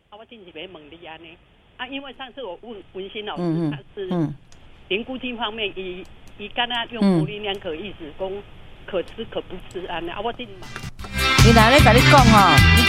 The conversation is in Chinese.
我进去没问你安尼因为上次我问文心老师，他是灵菇精方面，伊敢若用模棱两可意思讲可吃可不吃安尼我进嘛。 伊若咧甲你讲吼。